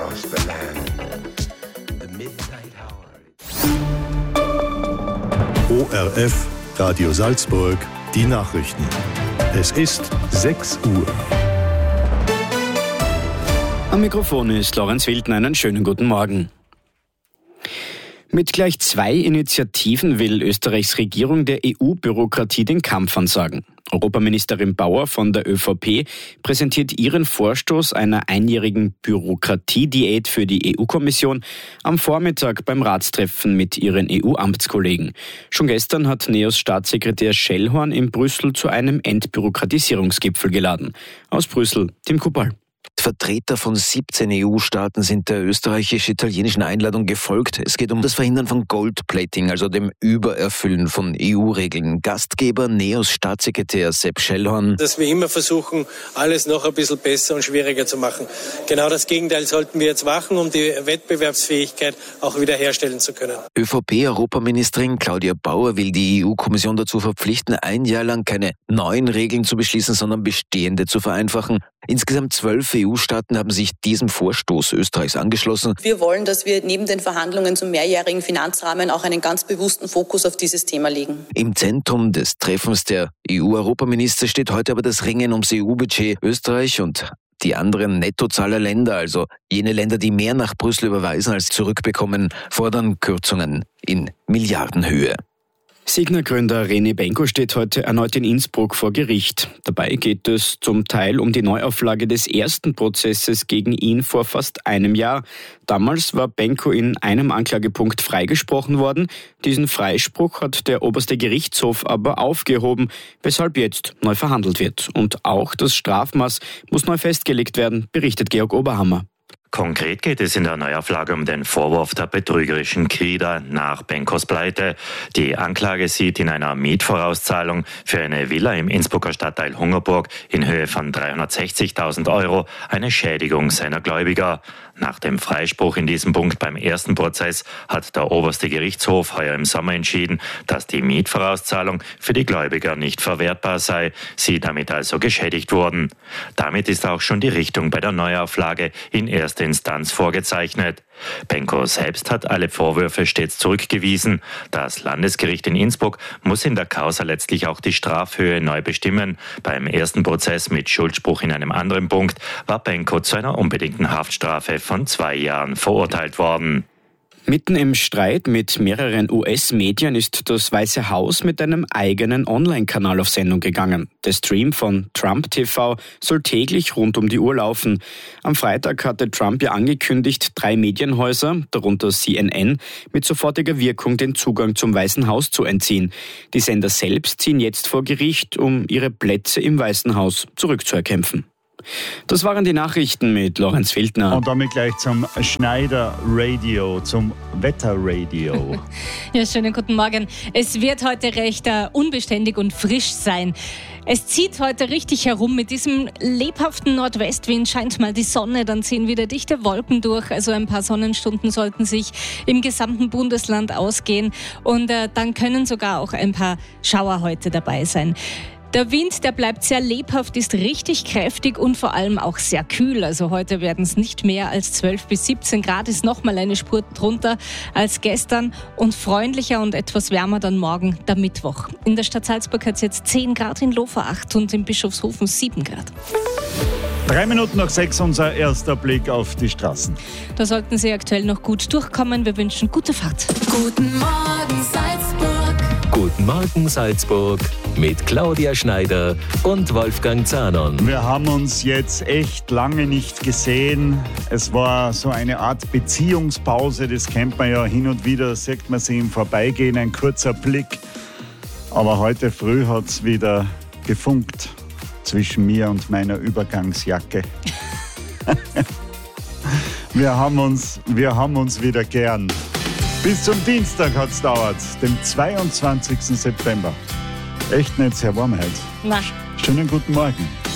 across the land. The midnight hour. ORF, Radio Salzburg, die Nachrichten. Es ist 6 Uhr. Am Mikrofon ist Lorenz Wilden. Einen schönen guten Morgen. Mit gleich 2 Initiativen will Österreichs Regierung der EU-Bürokratie den Kampf ansagen. Europaministerin Bauer von der ÖVP präsentiert ihren Vorstoß einer einjährigen Bürokratiediät für die EU-Kommission am Vormittag beim Ratstreffen mit ihren EU-Amtskollegen. Schon gestern hat NEOS Staatssekretär Schellhorn in Brüssel zu einem Entbürokratisierungsgipfel geladen. Aus Brüssel, Tim Kupal. Vertreter von 17 EU-Staaten sind der österreichisch-italienischen Einladung gefolgt. Es geht um das Verhindern von Goldplating, also dem Übererfüllen von EU-Regeln. Gastgeber NEOS Staatssekretär Sepp Schellhorn. Dass wir immer versuchen, alles noch ein bisschen besser und schwieriger zu machen. Genau das Gegenteil sollten wir jetzt machen, um die Wettbewerbsfähigkeit auch wieder herstellen zu können. ÖVP-Europaministerin Claudia Bauer will die EU-Kommission dazu verpflichten, ein Jahr lang keine neuen Regeln zu beschließen, sondern bestehende zu vereinfachen. Insgesamt 12 EU-Staaten haben sich diesem Vorstoß Österreichs angeschlossen. Wir wollen, dass wir neben den Verhandlungen zum mehrjährigen Finanzrahmen auch einen ganz bewussten Fokus auf dieses Thema legen. Im Zentrum des Treffens der EU-Europaminister steht heute aber das Ringen ums EU-Budget. Österreich und die anderen Nettozahlerländer, also jene Länder, die mehr nach Brüssel überweisen als zurückbekommen, fordern Kürzungen in Milliardenhöhe. Signa-Gründer René Benko steht heute erneut in Innsbruck vor Gericht. Dabei geht es zum Teil um die Neuauflage des ersten Prozesses gegen ihn vor fast einem Jahr. Damals war Benko in einem Anklagepunkt freigesprochen worden. Diesen Freispruch hat der oberste Gerichtshof aber aufgehoben, weshalb jetzt neu verhandelt wird. Und auch das Strafmaß muss neu festgelegt werden, berichtet Georg Oberhammer. Konkret geht es in der Neuauflage um den Vorwurf der betrügerischen Krieger nach Benkos Pleite. Die Anklage sieht in einer Mietvorauszahlung für eine Villa im Innsbrucker Stadtteil Hungerburg in Höhe von 360.000 € eine Schädigung seiner Gläubiger. Nach dem Freispruch in diesem Punkt beim ersten Prozess hat der oberste Gerichtshof heuer im Sommer entschieden, dass die Mietvorauszahlung für die Gläubiger nicht verwertbar sei, sie damit also geschädigt wurden. Damit ist auch schon die Richtung bei der Neuauflage in erster Instanz vorgezeichnet. Benko selbst hat alle Vorwürfe stets zurückgewiesen. Das Landesgericht in Innsbruck muss in der Causa letztlich auch die Strafhöhe neu bestimmen. Beim ersten Prozess mit Schuldspruch in einem anderen Punkt war Benko zu einer unbedingten Haftstrafe von 2 Jahren verurteilt worden. Mitten im Streit mit mehreren US-Medien ist das Weiße Haus mit einem eigenen Online-Kanal auf Sendung gegangen. Der Stream von Trump TV soll täglich rund um die Uhr laufen. Am Freitag hatte Trump ja angekündigt, 3 Medienhäuser, darunter CNN, mit sofortiger Wirkung den Zugang zum Weißen Haus zu entziehen. Die Sender selbst ziehen jetzt vor Gericht, um ihre Plätze im Weißen Haus zurückzuerkämpfen. Das waren die Nachrichten mit Lorenz Wildner. Und damit gleich zum Schneider Radio, zum Wetterradio. Ja, schönen guten Morgen. Es wird heute recht unbeständig und frisch sein. Es zieht heute richtig herum. Mit diesem lebhaften Nordwestwind scheint mal die Sonne, dann ziehen wieder dichte Wolken durch. Also ein paar Sonnenstunden sollten sich im gesamten Bundesland ausgehen. Und dann können sogar auch ein paar Schauer heute dabei sein. Der Wind, der bleibt sehr lebhaft, ist richtig kräftig und vor allem auch sehr kühl. Also heute werden es nicht mehr als 12 bis 17 Grad, ist nochmal eine Spur drunter als gestern und freundlicher und etwas wärmer dann morgen, der Mittwoch. In der Stadt Salzburg hat es jetzt 10 Grad, in Lofa 8 und in Bischofshofen 7 Grad. 3 Minuten nach 6 unser erster Blick auf die Straßen. Da sollten Sie aktuell noch gut durchkommen. Wir wünschen gute Fahrt. Guten Morgen Salzburg. Guten Morgen Salzburg mit Claudia Schneider und Wolfgang Zahnon. Wir haben uns jetzt echt lange nicht gesehen. Es war so eine Art Beziehungspause, das kennt man ja hin und wieder, sieht man sie im Vorbeigehen, ein kurzer Blick. Aber heute früh hat es wieder gefunkt zwischen mir und meiner Übergangsjacke. Wir haben uns wieder gern. Bis zum Dienstag hat es dauert, dem 22. September. Echt nicht sehr warm heute. Na. Schönen guten Morgen.